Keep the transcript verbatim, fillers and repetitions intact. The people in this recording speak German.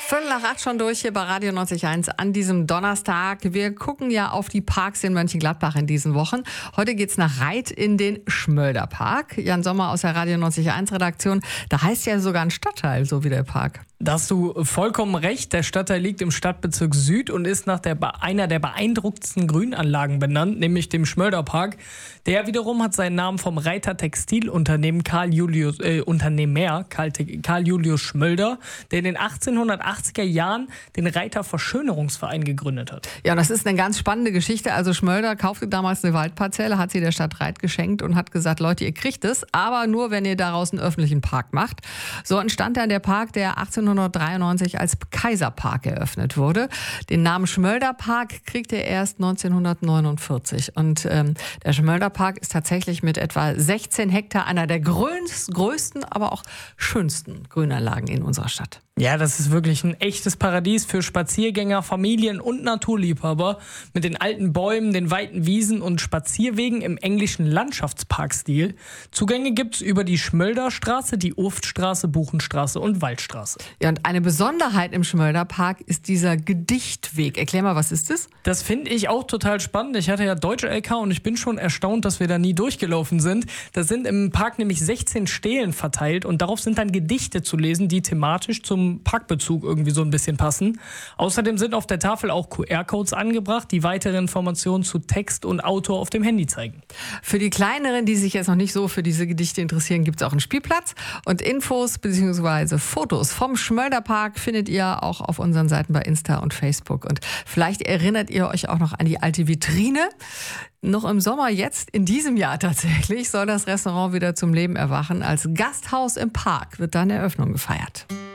Viertel nach acht schon durch hier bei Radio neunzig Komma eins an diesem Donnerstag. Wir gucken ja auf die Parks in Mönchengladbach in diesen Wochen. Heute geht's nach Reit in den Schmölderpark. Jan Sommer aus der Radio neunzig Komma eins Redaktion. Da heißt ja sogar ein Stadtteil, so wie der Park. Da hast du vollkommen recht. Der Stadtteil liegt im Stadtbezirk Süd und ist nach der, einer der beeindruckendsten Grünanlagen benannt, nämlich dem Schmölderpark. Der wiederum hat seinen Namen vom Reiter Textilunternehmen Karl Julius, äh, Unternehmer Karl, Karl Julius Schmölder, der in den achtzehnhundertachtziger Jahren den Reiter Verschönerungsverein gegründet hat. Ja, das ist eine ganz spannende Geschichte. Also Schmölder kaufte damals eine Waldparzelle, hat sie der Stadt Reit geschenkt und hat gesagt, Leute, ihr kriegt es, aber nur, wenn ihr daraus einen öffentlichen Park macht. So entstand dann der Park, der achtzehnhundertdreiundneunzig als Kaiserpark eröffnet wurde. Den Namen Schmölderpark kriegte er erst neunzehnhundertneunundvierzig. Und ähm, der Schmölderpark ist tatsächlich mit etwa sechzehn Hektar einer der größten, größten, aber auch schönsten Grünanlagen in unserer Stadt. Ja, das ist wirklich ein echtes Paradies für Spaziergänger, Familien und Naturliebhaber mit den alten Bäumen, den weiten Wiesen und Spazierwegen im englischen Landschaftsparkstil. Zugänge gibt's über die Schmölderstraße, die Urftstraße, Buchenstraße und Waldstraße. Ja, und eine Besonderheit im Schmölderpark ist dieser Gedichtweg. Erklär mal, was ist das? Das finde ich auch total spannend. Ich hatte ja Deutsch-L K und ich bin schon erstaunt, dass wir da nie durchgelaufen sind. Da sind im Park nämlich sechzehn Stelen verteilt und darauf sind dann Gedichte zu lesen, die thematisch zum Parkbezug irgendwie so ein bisschen passen. Außerdem sind auf der Tafel auch Q R-Codes angebracht, die weitere Informationen zu Text und Autor auf dem Handy zeigen. Für die Kleineren, die sich jetzt noch nicht so für diese Gedichte interessieren, gibt es auch einen Spielplatz. Und Infos bzw. Fotos vom Schmölderpark findet ihr auch auf unseren Seiten bei Insta und Facebook. Und vielleicht erinnert ihr euch auch noch an die alte Vitrine. Noch im Sommer jetzt, in diesem Jahr tatsächlich, soll das Restaurant wieder zum Leben erwachen. Als Gasthaus im Park wird dann Eröffnung gefeiert.